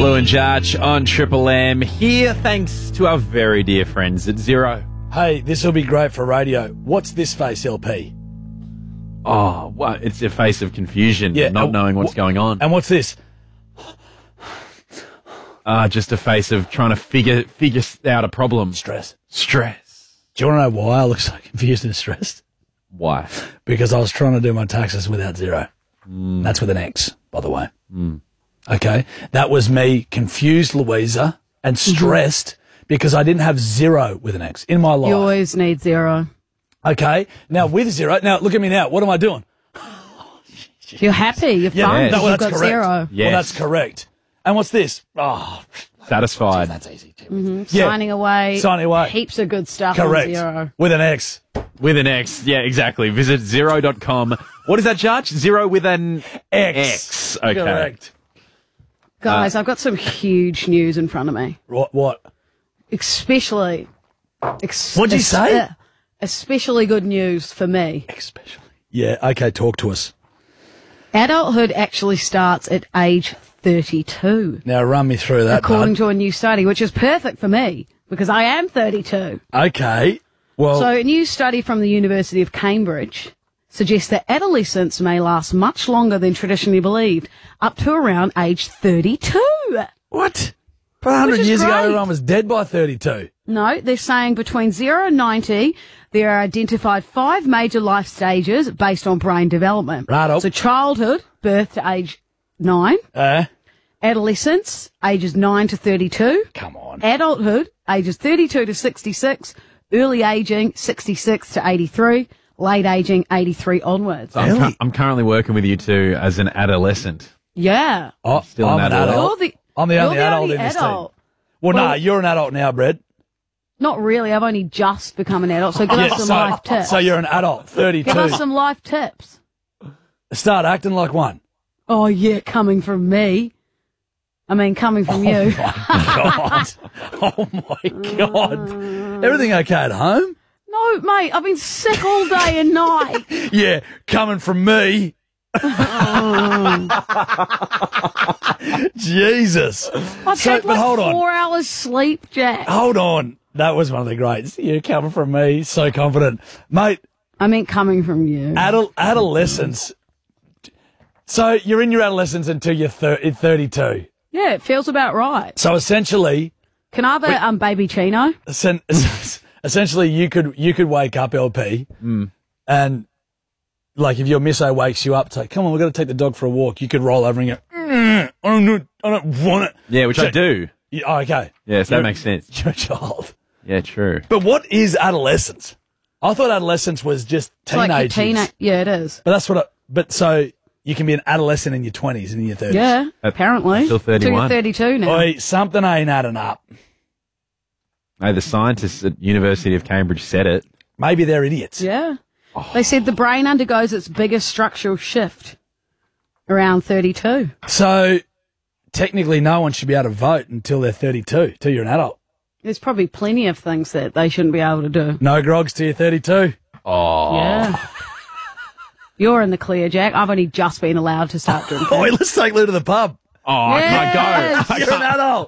Lou and Jarch on Triple M. Here thanks to our very dear friends at Xero. Hey, this will be great for radio. What's this face, LP? Oh, well, it's a face of confusion, not knowing what's going on. And what's this? Just a face of trying to figure out a problem. Stress. Do Do you want to know why I look so confused and stressed? Why? Because I was trying to do my taxes without Xero. That's with an X, by the way. Okay? That was me, confused Louisa, and stressed because I didn't have Xero with an X in my life. You always need Xero. Okay? Now, with Xero, now look at me now. What am I doing? You're happy. You're fun. Yes. No, well, You've that's got correct. Xero. Yes. Well, that's correct. And what's this? Oh, Satisfied. that's easy. Mm-hmm. Yeah. Signing away. Heaps of good stuff Correct. on Xero. With an X. With an X. Yeah, exactly. Visit Xero.com. What is that, Jarch? Xero with an X. Okay. Correct. Guys, I've got some huge news in front of me. What? Especially. What'd you say? Especially good news for me. Especially. Yeah, okay, talk to us. Adulthood actually starts at age 32, Now run me through that, according bud. to a new study, which is perfect for me because I am 32. Okay. Well, So a new study from the University of Cambridge suggests that adolescence may last much longer than traditionally believed, up to around age 32. what? But 100 Which is years ago, great. everyone was dead by 32. No, they're saying between 0 and 90, there are identified 5 major life stages based on brain development. Righto. So childhood, birth to age 9, adolescence, ages 9 to 32, Come on. adulthood, ages 32 to 66, early aging, 66 to 83, late aging, 83 onwards. Really? I'm currently working with you two as an adolescent. Yeah. Oh, Still I'm an an adult. adult. I'm the only adult in this team. adult. Well, Well- nah, you're an adult now, Brett. Not really. I've only just become an adult. So give us some life tips. so you're an adult, 32. Give us some life tips. Start acting like one. Oh, yeah, coming from me. I mean, coming from you. God. Oh, my God. Everything okay at home? No, mate, I've been sick all day and night. Yeah, coming from me. Jesus. I've So, had but like hold on. 4 hours sleep, Jack. Hold on. That was one of the greats. You're coming from me. So confident. Mate, I meant coming from you. adolescence. So you're in your adolescence until you're 32. Yeah, it feels about right. So essentially, Can I have a baby chino? essentially you could wake up, LP, and like if your misso wakes you up, say, come on, we've got to take the dog for a walk. You could roll over and go, I don't want it. Yeah, which I do. Oh, okay. Yes, that makes sense. You're a child. Yeah, true. But what is adolescence? I thought adolescence was just It's like your teenage. Yeah, it is. But that's what so you can be an adolescent in your 20s and in your 30s. Yeah, apparently. Still 31. Till you're 32 now. Oi, something ain't adding up. Hey, the scientists at University of Cambridge said it. Maybe they're idiots. Yeah. They said the brain undergoes its biggest structural shift around 32. So technically no one should be able to vote until they're 32, till you're an adult. There's probably plenty of things that they shouldn't be able to do. No grogs till you're 32. Oh. Yeah. You're in the clear, Jack. I've only just been allowed to start drinking. Oi, let's take Lou to the pub. Oh, Yes. I can't go. You're an adult.